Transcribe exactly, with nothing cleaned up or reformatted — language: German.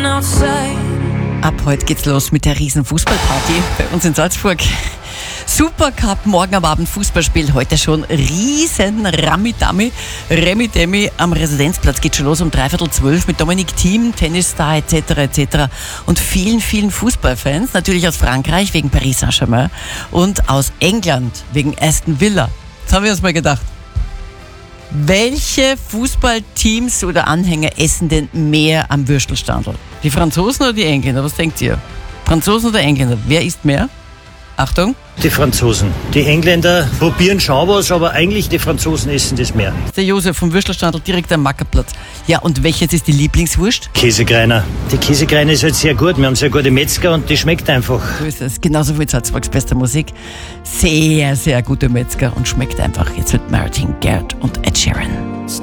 going outside. Ab heute geht's los mit der riesen Fußballparty bei uns in Salzburg. Supercup, morgen am Abend Fußballspiel, heute schon riesen Rami-Dami, Remi-Demi am Residenzplatz. Geht schon los um dreiviertel zwölf mit Dominic Thiem, Tennisstar et cetera et cetera und vielen, vielen Fußballfans, natürlich aus Frankreich wegen Paris Saint-Germain und aus England wegen Aston Villa. Das haben wir uns mal gedacht. Welche Fußballteams oder Anhänger essen denn mehr am Würstelstandl? Die Franzosen oder die Engländer? Was denkt ihr? Franzosen oder Engländer? Wer isst mehr? Achtung. Die Franzosen. Die Engländer probieren schon was, aber eigentlich die Franzosen essen das mehr. Der Josef vom Würstelstandl direkt am Mackerplatz. Ja, und welches ist die Lieblingswurst? Käsekreiner. Die Käsekreiner ist halt sehr gut. Wir haben sehr gute Metzger und die schmeckt einfach. So ist es. Genauso wie Salzburgs beste Musik. Sehr, sehr gute Metzger und schmeckt einfach. Jetzt mit Martin Garrix und Ed Sheeran.